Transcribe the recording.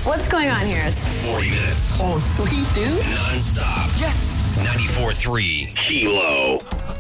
What's going on here? 40 minutes. Oh, sweet, dude. Non-stop. Yes. 94.3 Kilo.